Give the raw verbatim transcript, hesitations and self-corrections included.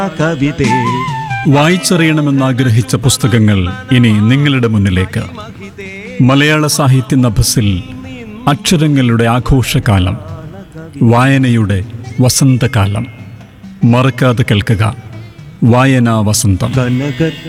കവിതേ. വായിച്ചറിയണമെന്നാഗ്രഹിച്ച പുസ്തകങ്ങൾ ഇനി നിങ്ങളുടെ മുന്നിലേക്ക്. മലയാള സാഹിത്യ നഭസിൽ അക്ഷരങ്ങളുടെ ആഘോഷകാലം, വായനയുടെ വസന്തകാലം. മറക്കാതെ കേൾക്കുക വായനാ വസന്തം. കനക